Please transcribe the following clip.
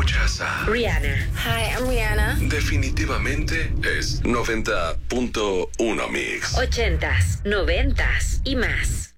escuchas a Rihanna. Hi, I'm Rihanna. Definitivamente es 90.1 Mix. 80s, 90s y más.